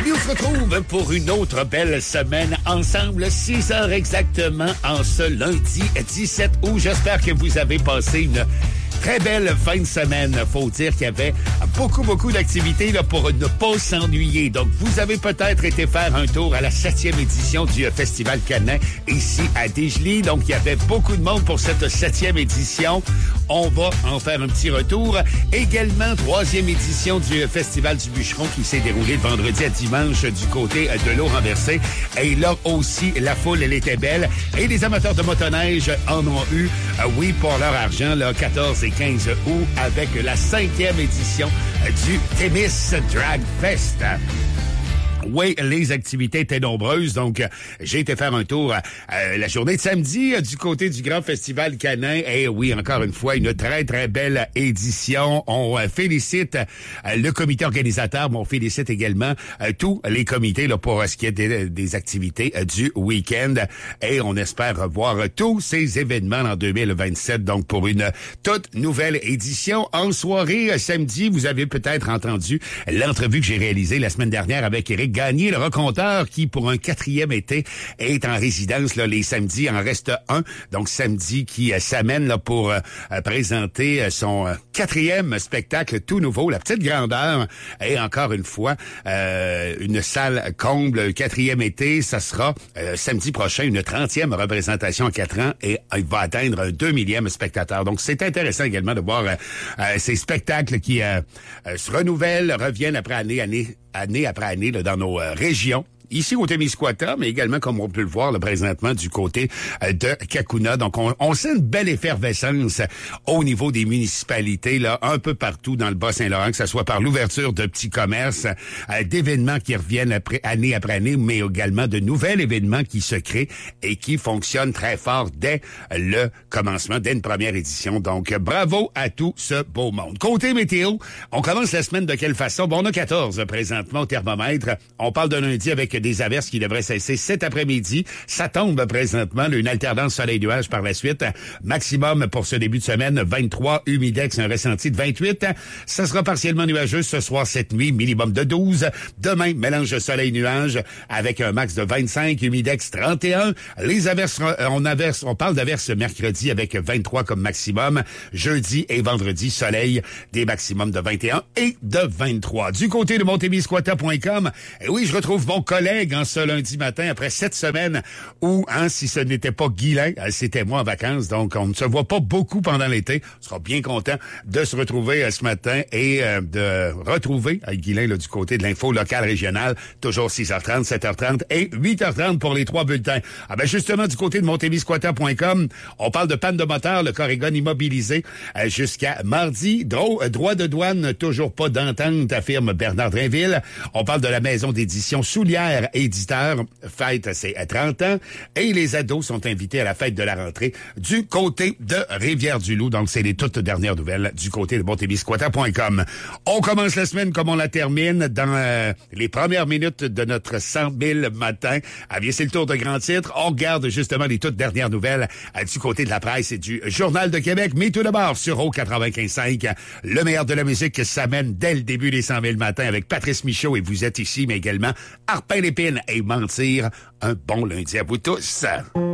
Puis on se retrouve pour une autre belle semaine ensemble, 6 heures exactement en ce lundi 17 août. J'espère que vous avez passé une très belle fin de semaine. Faut dire qu'il y avait beaucoup d'activités là, pour ne pas s'ennuyer. Donc, vous avez peut-être été faire un tour à la 7e édition du Festival Canin ici à Dégelée. Donc, il y avait beaucoup de monde pour cette 7e édition. On va en faire un petit retour. Également, 3e édition du Festival du Bûcheron qui s'est déroulé de vendredi à dimanche du côté de l'eau renversée. Et là aussi, la foule, elle était belle. Et les amateurs de motoneige en ont eu, oui, pour leur argent, là, 14 et 15 août avec la 5e édition du Témis Drag Fest. Oui, les activités étaient nombreuses, donc j'ai été faire un tour la journée de samedi du côté du Grand Festival Canin. Et oui, encore une fois, une très belle édition. On félicite le comité organisateur, mais on félicite également tous les comités là, pour ce qui est des activités du week-end. Et on espère revoir tous ces événements en 2027, donc pour une toute nouvelle édition. En soirée, samedi, vous avez peut-être entendu l'entrevue que j'ai réalisée la semaine dernière avec Éric Gagné, le raconteur qui, pour un 4e été, est en résidence là, les samedis. En reste un. Donc, samedi qui s'amène là, pour présenter son 4e spectacle tout nouveau, La Petite Grandeur. Et encore une fois, une salle comble, 4e été. Ça sera samedi prochain, une 30e représentation en 4 ans. Et il va atteindre un 2 millième spectateur. Donc, c'est intéressant également de voir ces spectacles qui se renouvellent, reviennent après année après année là, dans nos régions. Ici au Témiscouata, mais également, comme on peut le voir là, présentement, du côté de Kakuna. Donc, on sent une belle effervescence au niveau des municipalités, là, un peu partout dans le Bas-Saint-Laurent, que ce soit par l'ouverture de petits commerces, d'événements qui reviennent année après année, mais également de nouveaux événements qui se créent et qui fonctionnent très fort dès le commencement, dès une première édition. Donc, bravo à tout ce beau monde. Côté météo, on commence la semaine de quelle façon? Bon, on a 14 présentement au thermomètre. On parle de lundi avec des averses qui devraient cesser cet après-midi. Ça tombe présentement, une alternance soleil-nuage par la suite. Maximum pour ce début de semaine, 23, humidex, un ressenti de 28. Ça sera partiellement nuageux ce soir, cette nuit, minimum de 12. Demain, mélange de soleil-nuage avec un max de 25, humidex 31. Les averses, on parle d'averses mercredi avec 23 comme maximum. Jeudi et vendredi, soleil, des maximums de 21 et de 23. Du côté de montémiscouata.com, oui, je retrouve mon collègue en ce lundi matin après 7 semaines où, si ce n'était pas Guylain, c'était moi en vacances, donc on ne se voit pas beaucoup pendant l'été. On sera bien content de se retrouver ce matin et de retrouver Guylain là, du côté de l'info locale régionale, toujours 6h30, 7h30 et 8h30 pour les 3 bulletins. Ah ben justement, du côté de montémiscouata.com, on parle de panne de moteur, le Corrigan immobilisé jusqu'à mardi. Droit de douane, toujours pas d'entente, affirme Bernard Drainville. On parle de la maison d'édition Soulière, éditeur, fête ses 30 ans, et les ados sont invités à la fête de la rentrée du côté de Rivière-du-Loup. Donc, c'est les toutes dernières nouvelles du côté de montémiscouata.com. On commence la semaine comme on la termine dans les premières minutes de notre 100 000 matin. C'est le tour de grands titres. On regarde justement les toutes dernières nouvelles du côté de la presse et du Journal de Québec. Mais tout d'abord, sur Eau 95.5, le meilleur de la musique s'amène dès le début des 100 000 matins avec Patrice Michaud et vous êtes ici, mais également Arpin Lépine et Mentir. Un bon lundi à vous tous.